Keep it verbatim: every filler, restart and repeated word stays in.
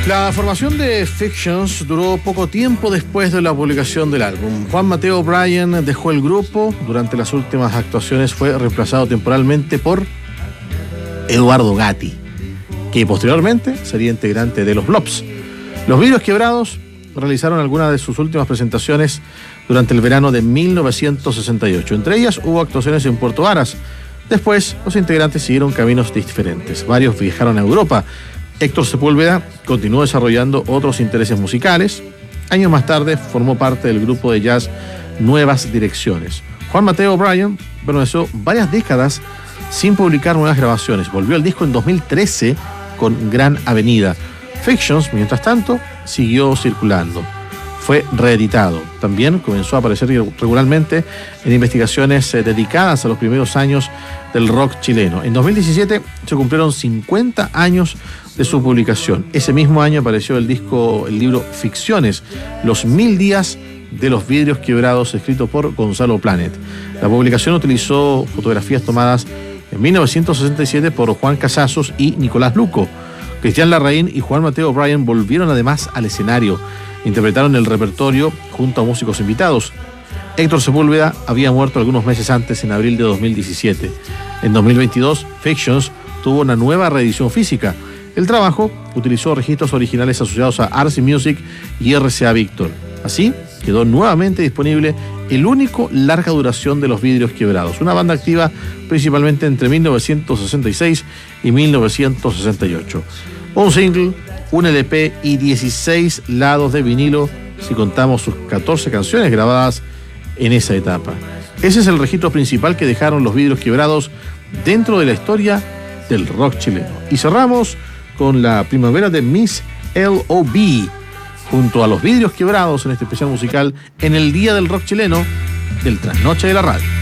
La formación de Fictions duró poco tiempo después de la publicación del álbum. Juan Mateo Bryan dejó el grupo. Durante las últimas actuaciones fue reemplazado temporalmente por Eduardo Gatti, que posteriormente sería integrante de los Blobs. Los Vidrios Quebrados realizaron algunas de sus últimas presentaciones durante el verano de mil novecientos sesenta y ocho. Entre ellas hubo actuaciones en Puerto Varas. Después, los integrantes siguieron caminos diferentes. Varios viajaron a Europa. Héctor Sepúlveda continuó desarrollando otros intereses musicales. Años más tarde formó parte del grupo de jazz Nuevas Direcciones. Juan Mateo Bryan permaneció varias décadas sin publicar nuevas grabaciones. Volvió al disco en dos mil trece con Gran Avenida. Fictions, mientras tanto, siguió circulando. Fue reeditado. También comenzó a aparecer regularmente en investigaciones eh, dedicadas a los primeros años del rock chileno. En dos mil diecisiete se cumplieron cincuenta años de su publicación. Ese mismo año apareció el disco, el libro Ficciones, Los Mil Días de los Vidrios Quebrados, escrito por Gonzalo Planet. La publicación utilizó fotografías tomadas en mil novecientos sesenta y siete por Juan Casazos y Nicolás Luco. Cristian Larraín y Juan Mateo Bryan volvieron además al escenario. Interpretaron el repertorio junto a músicos invitados. Héctor Sepúlveda había muerto algunos meses antes, en abril de dos mil diecisiete. En dos mil veintidós, Fictions tuvo una nueva reedición física. El trabajo utilizó registros originales asociados a Arce Music y R C A Víctor. Así quedó nuevamente disponible el único larga duración de los Vidrios Quebrados, una banda activa principalmente entre mil novecientos sesenta y seis y mil novecientos sesenta y ocho. Un single, un L P y dieciséis lados de vinilo, si contamos sus catorce canciones grabadas en esa etapa. Ese es el registro principal que dejaron los Vidrios Quebrados dentro de la historia del rock chileno. Y cerramos con la primavera de Miss L O B, junto a los Vidrios Quebrados en este especial musical en el Día del Rock Chileno del Trasnoche de la Radio.